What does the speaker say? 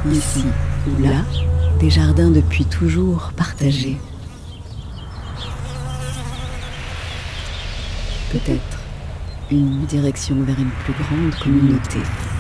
ici ou là, des jardins depuis toujours partagés. Peut-être une direction vers une plus grande communauté.